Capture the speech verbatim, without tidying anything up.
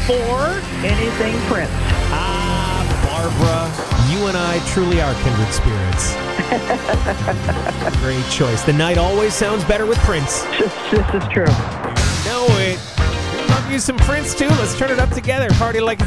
for Anything Prince. Ah, Barbara, you and I truly are kindred spirits. Great choice. The night always sounds better with Prince. This, this is true. You know it. We love you some Prince, too. Let's turn it up together. Party like